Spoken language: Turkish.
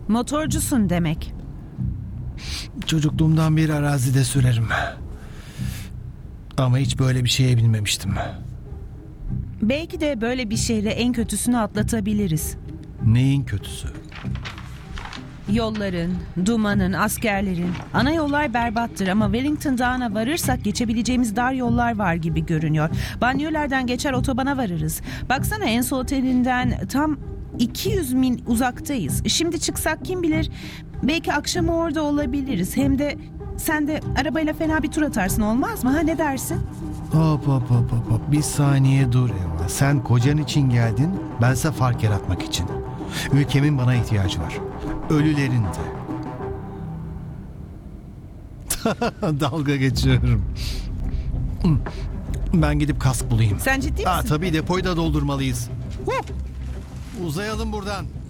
Motorcusun demek. Çocukluğumdan beri arazide sürerim. Ama hiç böyle bir şeye binmemiştim. Belki de böyle bir şeyle en kötüsünü atlatabiliriz. Neyin kötüsü? Yolların, dumanın, askerlerin. Ana yollar berbattır ama Wellington Dağı'na varırsak geçebileceğimiz dar yollar var gibi görünüyor. Banliyölerden geçer otobana varırız. Baksana Enso Oteli'nden tam 200 mil uzaktayız. Şimdi çıksak kim bilir belki akşamı orada olabiliriz. Hem de sen de arabayla fena bir tur atarsın, olmaz mı? Ha, ne dersin? Hop. Bir saniye dur Eva. Sen kocan için geldin, bense fark yaratmak için. Ülkemin bana ihtiyacı var. Ölülerin de. Dalga geçiyorum. Ben gidip kask bulayım. Sen ciddi misin? Tabii depoyu da doldurmalıyız. Uzayalım buradan.